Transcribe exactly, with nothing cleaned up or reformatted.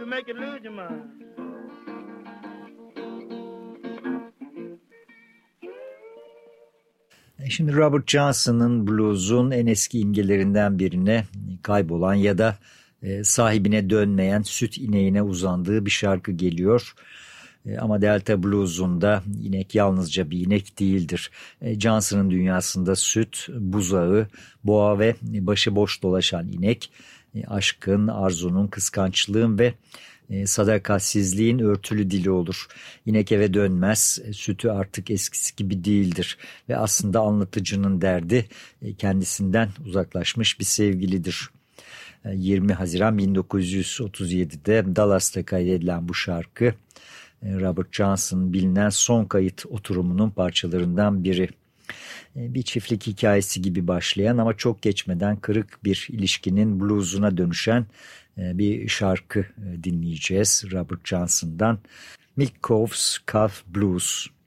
make you lose your mind. Şimdi Robert Johnson'ın blues'un en eski imgelerinden birine kaybolan ya da sahibine dönmeyen süt ineğine uzandığı bir şarkı geliyor. Ama Delta Blues'unda inek yalnızca bir inek değildir. Johnson'ın dünyasında süt, buzağı, boğa ve başıboş dolaşan inek, aşkın, arzunun, kıskançlığın ve sadakatsizliğin örtülü dili olur. İnek eve dönmez, sütü artık eskisi gibi değildir ve aslında anlatıcının derdi kendisinden uzaklaşmış bir sevgilidir. yirmi Haziran bin dokuz yüz otuz yedide Dallas'ta kaydedilen bu şarkı, Robert Johnson'ın bilinen son kayıt oturumunun parçalarından biri. Bir çiftlik hikayesi gibi başlayan ama çok geçmeden kırık bir ilişkinin bluesuna dönüşen bir şarkı dinleyeceğiz Robert Johnson'dan. Milk Cows Calf Blues.